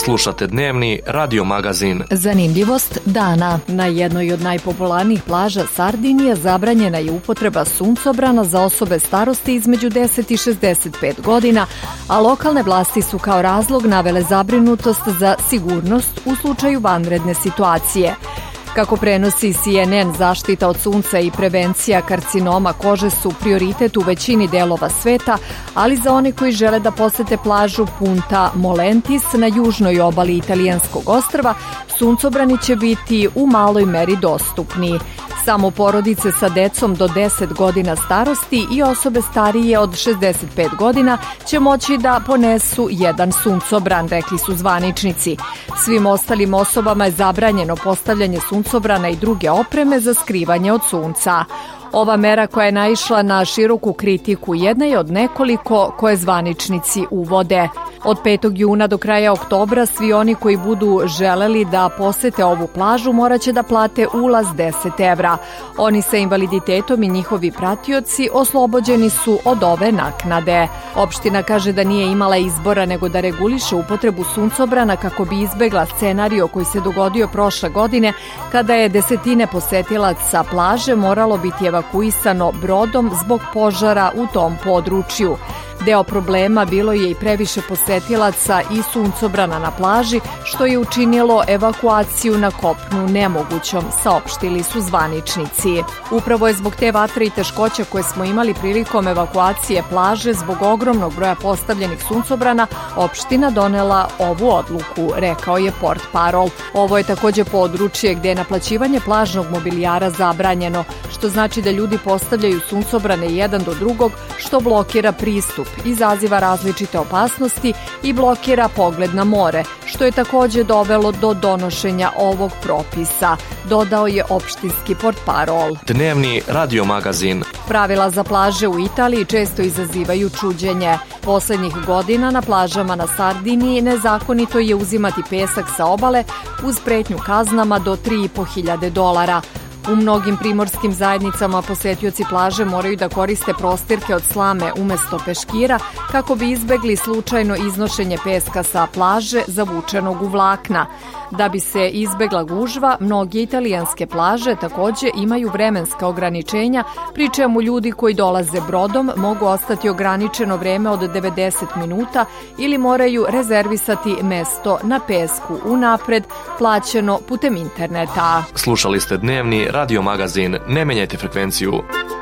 Slušate dnevni radio magazin. Zanimljivost dana. Na jednoj od najpopularnijih plaža Sardinije zabranjena je upotreba suncobrana za osobe starosti između 10 i 65 godina, a lokalne vlasti su kao razlog navele zabrinutost za sigurnost u slučaju vanredne situacije. Kako prenosi CNN, zaštita od sunca i prevencija karcinoma kože su prioritet u većini delova sveta, ali za one koji žele da posete plažu Punta Molentis na južnoj obali italijanskog ostrva, suncobrani će biti u maloj meri dostupni. Samo porodice sa decom do 10 godina starosti i osobe starije od 65 godina će moći da ponesu jedan suncobran, rekli su zvaničnici. Svim ostalim osobama je zabranjeno postavljanje suncobrana i druge opreme za skrivanje od sunca. Ova mera koja je naišla na široku kritiku jedna je od nekoliko koje zvaničnici uvode. Od 5. juna do kraja oktobra svi oni koji budu želeli da posete ovu plažu morat će da plate ulaz 10 evra. Oni sa invaliditetom i njihovi pratioci oslobođeni su od ove naknade. Opština kaže da nije imala izbora nego da reguliše upotrebu suncobrana kako bi izbegla scenario koji se dogodio prošle godine kada je desetine posetilaca plaže moralo biti evakuisano brodom zbog požara u tom području. Deo problema bilo je i previše posetilaca i suncobrana na plaži, što je učinilo evakuaciju na kopnu nemogućom, saopštili su zvaničnici. Upravo je zbog te vatre i teškoća koje smo imali prilikom evakuacije plaže zbog ogromnog broja postavljenih suncobrana, opština donela ovu odluku, rekao je portparol. Ovo je takođe područje gde je naplaćivanje plažnog mobilijara zabranjeno, što znači da ljudi postavljaju suncobrane jedan do drugog, što blokira pristup, izaziva različite opasnosti i blokira pogled na more, što je takođe dovelo do donošenja ovog propisa, dodao je opštinski portparol. Dnevni radio magazin. Pravila za plaže u Italiji često izazivaju čuđenje. Poslednjih godina na plažama na Sardiniji nezakonito je uzimati pesak sa obale uz pretnju kaznama do $3.500. U mnogim primorskim zajednicama posetioci plaže moraju da koriste prostirke od slame umesto peškira kako bi izbegli slučajno iznošenje peska sa plaže zavučenog u vlakna. Da bi se izbegla gužva, mnoge italijanske plaže takođe imaju vremenska ograničenja, pri čemu ljudi koji dolaze brodom mogu ostati ograničeno vreme od 90 minuta ili moraju rezervisati mesto na pesku unapred, plaćeno putem interneta. Slušali ste dnevni radio magazin. Ne menjajte frekvenciju.